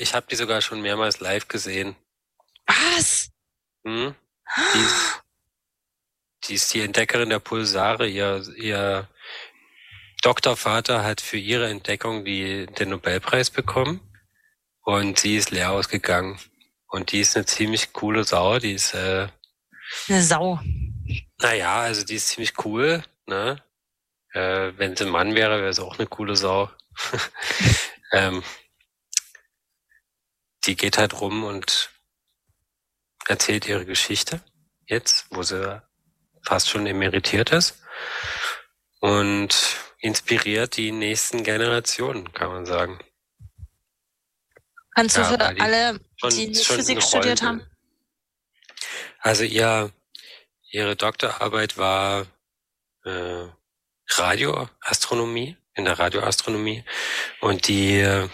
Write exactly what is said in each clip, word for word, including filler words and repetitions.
ich habe die sogar schon mehrmals live gesehen. Was? Hm? Die, ist, die ist die Entdeckerin der Pulsare. Ihr, ihr Doktorvater hat für ihre Entdeckung die, den Nobelpreis bekommen und sie ist leer ausgegangen. Und die ist eine ziemlich coole Sau. Die ist, äh, Eine Sau. naja, also die ist ziemlich cool, ne? Äh, wenn sie ein Mann wäre, wäre sie auch eine coole Sau. ähm, die geht halt rum und erzählt ihre Geschichte jetzt, wo sie fast schon emeritiert ist und inspiriert die nächsten Generationen, kann man sagen. Kannst du Ja, für weil die alle, schon, die nicht schon ein Physik studiert haben? Rollenbild. Also ihr, ihre Doktorarbeit war äh, Radioastronomie, in der Radioastronomie. Und die, äh,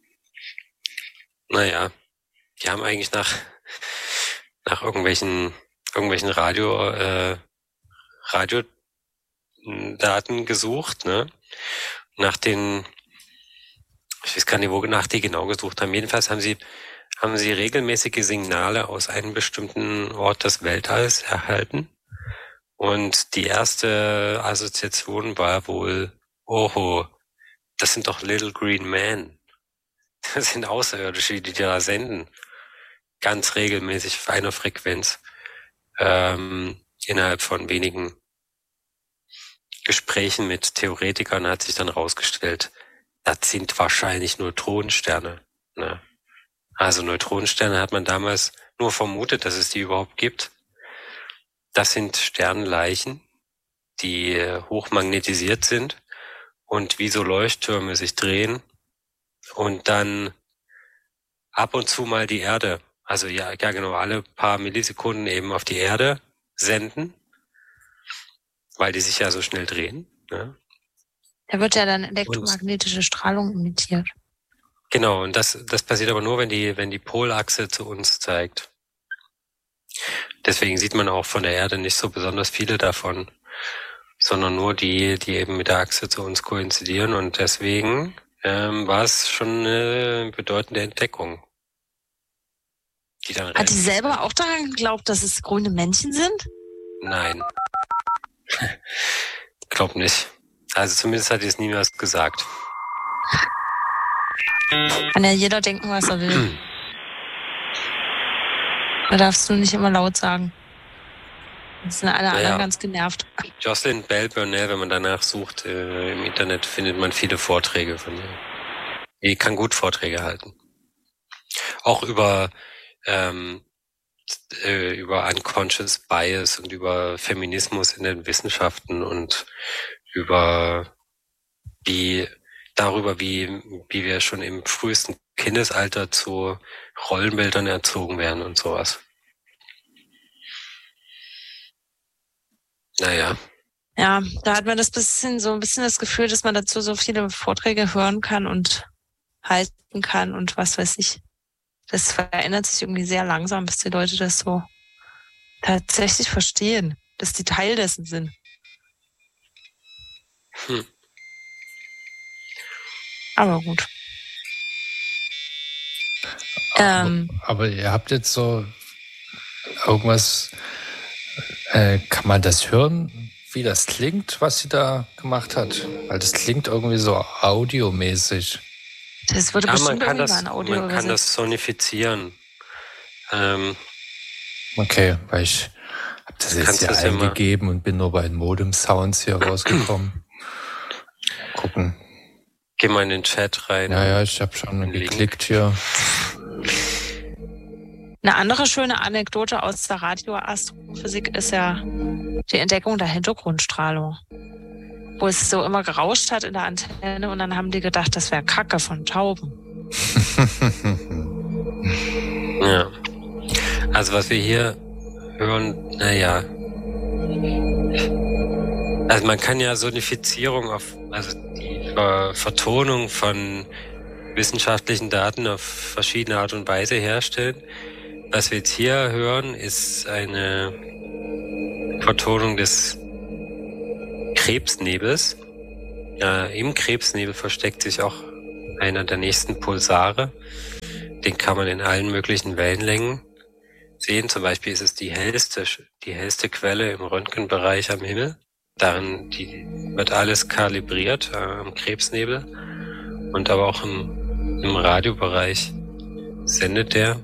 naja, die haben eigentlich nach, nach irgendwelchen, irgendwelchen Radio, äh, Radiodaten gesucht, ne? Nach den, ich weiß gar nicht, wonach die genau gesucht haben. Jedenfalls haben sie, haben sie regelmäßige Signale aus einem bestimmten Ort des Weltalls erhalten. Und die erste Assoziation war wohl, oho, das sind doch Little Green Men. Das sind Außerirdische, die da senden. Ganz regelmäßig auf einer Frequenz. Ähm, innerhalb von wenigen Gesprächen mit Theoretikern hat sich dann rausgestellt, das sind wahrscheinlich Neutronensterne. Ne? Also Neutronensterne hat man damals nur vermutet, dass es die überhaupt gibt. Das sind Sternleichen, die hochmagnetisiert sind und wie so Leuchttürme sich drehen und dann ab und zu mal die Erde, also ja, ja genau, alle paar Millisekunden eben auf die Erde senden, weil die sich ja so schnell drehen. Ne? Da wird ja dann elektromagnetische und, Strahlung emittiert. Genau, und das, das passiert aber nur, wenn die, wenn die Polachse zu uns zeigt. Deswegen sieht man auch von der Erde nicht so besonders viele davon, sondern nur die, die eben mit der Achse zu uns koinzidieren. Und deswegen ähm, war es schon eine bedeutende Entdeckung. Die dann Hat die selber sind. auch daran geglaubt, dass es grüne Männchen sind? Nein. Glaub nicht. Also zumindest hat die es niemals gesagt. Kann ja jeder denken, was er will. Da darfst du nicht immer laut sagen. Das sind alle naja. anderen ganz genervt. Jocelyn Bell Burnell, wenn man danach sucht, äh, im Internet findet man viele Vorträge von ihr. Die kann gut Vorträge halten. Auch über ähm, äh, über Unconscious Bias und über Feminismus in den Wissenschaften und über wie darüber, wie wie wir schon im frühesten Kindesalter zu Rollenbildern erzogen werden und sowas. Naja. Ja, da hat man das bisschen so ein bisschen das Gefühl, dass man dazu so viele Vorträge hören kann und halten kann und was weiß ich. Das verändert sich irgendwie sehr langsam, bis die Leute das so tatsächlich verstehen, dass die Teil dessen sind. Hm. Aber gut. Aber, ähm, aber ihr habt jetzt so irgendwas, äh, kann man das hören, wie das klingt, was sie da gemacht hat? Weil das klingt irgendwie so audiomäßig. Das würde ja, bestimmt man kann das, ein Audio man kann das sonifizieren. Ähm, okay, weil ich habe das jetzt hier das eingegeben und bin nur bei den Modem-Sounds hier rausgekommen. Gucken. Geh mal in den Chat rein. Ja, ja, ich habe schon geklickt hier. Eine andere schöne Anekdote aus der Radioastrophysik ist ja die Entdeckung der Hintergrundstrahlung, wo es so immer gerauscht hat in der Antenne und dann haben die gedacht, das wäre Kacke von Tauben. Ja. Also was wir hier hören, naja. Also man kann ja Sonifizierung auf, also die Ver- Vertonung von wissenschaftlichen Daten auf verschiedene Art und Weise herstellen. Was wir jetzt hier hören, ist eine Vertonung des Krebsnebels. Ja, im Krebsnebel versteckt sich auch einer der nächsten Pulsare. Den kann man in allen möglichen Wellenlängen sehen. Zum Beispiel ist es die hellste, die hellste Quelle im Röntgenbereich am Himmel. Darin die, wird alles kalibriert äh, am Krebsnebel. Und aber auch im, im Radiobereich sendet der.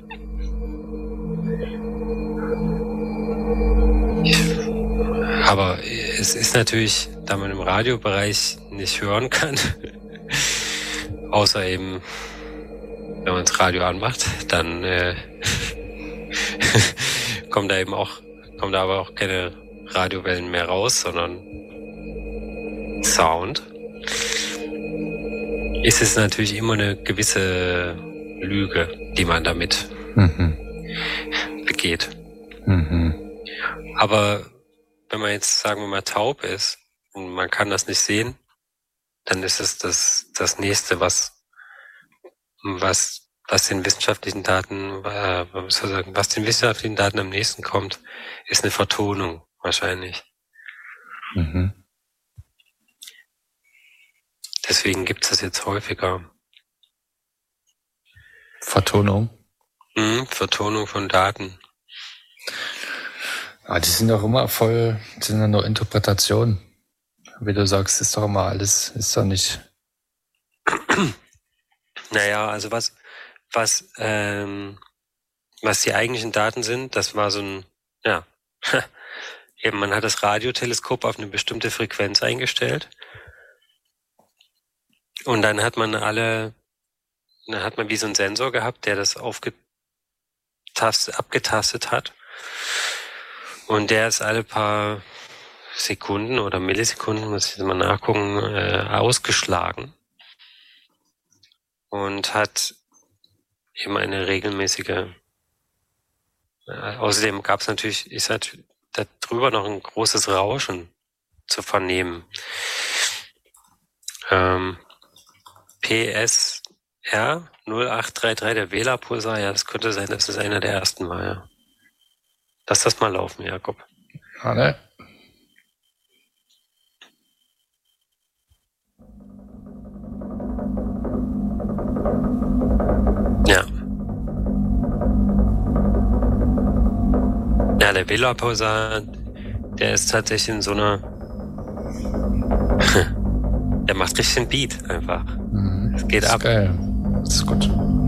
Aber es ist natürlich, da man im Radiobereich nicht hören kann, außer eben, wenn man das Radio anmacht, dann äh, kommt da eben auch, kommen da aber auch keine Radiowellen mehr raus, sondern Sound. Ist es natürlich immer eine gewisse Lüge, die man damit mhm. begeht. Mhm. Aber wenn man jetzt, sagen wir mal, taub ist und man kann das nicht sehen, dann ist es das, das nächste, was, was, was den wissenschaftlichen Daten, äh, was soll ich sagen, was den wissenschaftlichen Daten am nächsten kommt, ist eine Vertonung wahrscheinlich. Mhm. Deswegen gibt es das jetzt häufiger. Vertonung? Mhm, Vertonung von Daten. Ah, die sind doch immer voll, die sind ja nur Interpretationen. Wie du sagst, ist doch immer alles, ist doch nicht. Naja, also was, was, ähm, was die eigentlichen Daten sind, das war so ein, ja, eben man hat das Radioteleskop auf eine bestimmte Frequenz eingestellt und dann hat man alle, dann hat man wie so einen Sensor gehabt, der das aufgetastet, abgetastet hat. Und der ist alle paar Sekunden oder Millisekunden, muss ich jetzt mal nachgucken, äh, ausgeschlagen. Und hat eben eine regelmäßige, äh, außerdem gab es natürlich, ist halt da drüber noch ein großes Rauschen zu vernehmen. Ähm, P S R null acht drei drei, der Wählerpulsar, ja, das könnte sein, dass es einer der ersten war, ja. Lass das mal laufen, Jakob. Ah, ne? Ja. Ja, der Wählerpulsar, der ist tatsächlich in so einer, der macht richtig einen Beat einfach. Mhm. Es geht das ist ab. Geil. Das ist gut.